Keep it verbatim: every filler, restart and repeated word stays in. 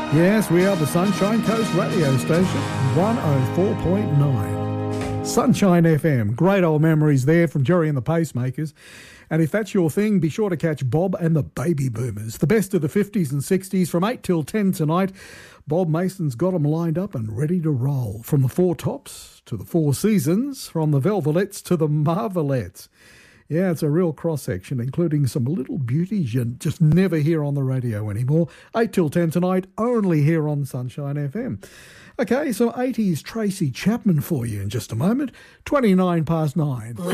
Yes, we are the Sunshine Coast radio station, one oh four point nine. Sunshine F M. Great old memories there from Jerry and the Pacemakers. And if that's your thing, be sure to catch Bob and the Baby Boomers. The best of the fifties and sixties from eight till ten tonight. Bob Mason's got them lined up and ready to roll. From the Four Tops to the Four Seasons, from the Velvelettes to the Marvelettes. Yeah, it's a real cross-section, including some little beauties you just never hear on the radio anymore. eight till ten tonight, only here on Sunshine F M. Okay, so eighties Tracy Chapman for you in just a moment. twenty-nine past nine.